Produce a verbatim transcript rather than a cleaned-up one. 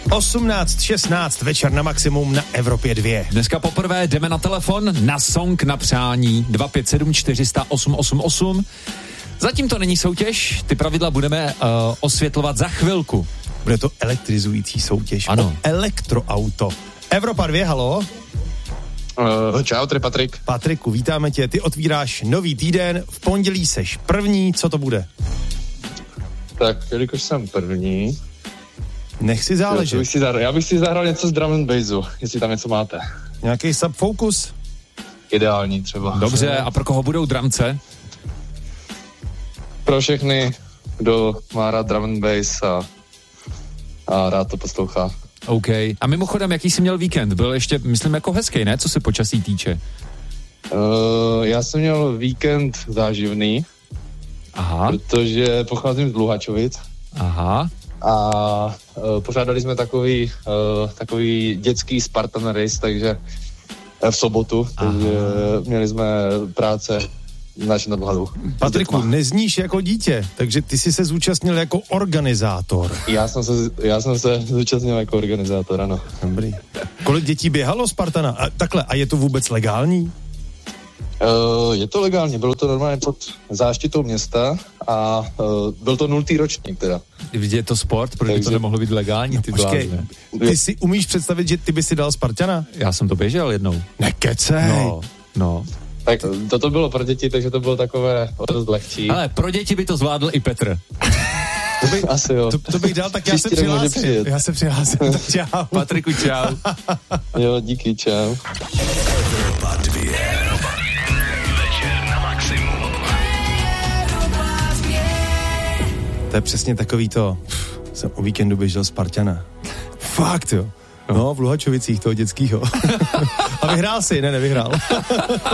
osmnáct šestnáct večer na Maximum na Evropě dva. Dneska poprvé jdeme na telefon na song na přání dva pět sedm čtyři nula nula osm osm osm. Zatím to není soutěž, ty pravidla budeme uh, osvětlovat za chvilku. Bude to elektrizující soutěž. Ano. O elektroauto. Evropa dva, halo? Uh, čau, tady Patrik. Patriku, vítáme tě. Ty otvíráš nový týden, v pondělí seš první, co to bude? Tak, jelikož jsem první... Nech si záležet. Já bych si zahrál, já bych si zahrál něco z drum and bassu, jestli tam něco máte. Nějaký subfocus? Ideální třeba. Dobře, a pro koho budou dramce? Pro všechny, kdo má rád drum and bass a, a rád to poslouchá. OK. A mimochodem, jaký jsi měl víkend? Byl ještě, myslím, jako hezký, ne? Co se počasí týče? Uh, já jsem měl víkend záživný. Aha. Protože pocházím z Luhačovic. Aha. A uh, pořádali jsme takový, uh, takový dětský Spartan race, takže uh, v sobotu, Aha. takže měli jsme práce naši nadhladu. Patriku, nezníš jako dítě, takže ty jsi se zúčastnil jako organizátor. Já jsem se, já jsem se zúčastnil jako organizátor, ano. Dobrý. Kolik dětí běhalo Spartana? A, takhle, a je to vůbec legální? Uh, je to legálně, bylo to normálně pod záštitou města a uh, byl to nultý ročník teda. Je to sport, protože Takže... to nemohlo být legální, ty Počkej, blázne. ty si umíš představit, že ty by si dal Spartana? Já jsem to běžel jednou. Nekecej. No, no. Tak toto bylo pro děti, takže to bylo takové dost lehčí. Ale pro děti by to zvládl i Petr. To bych, asi jo. To, to bych dal, tak já se Příští rok může přihlásím. přijet. Já se přihlásím, tak čau. Patriku, čau. Jo, díky, čau. Evropa dva. Večer na Maximum. To je přesně takový to, jsem o víkendu běžel Spartana. Fakt jo. No, v Luhačovicích toho dětskýho. A vyhrál si, ne, nevyhrál.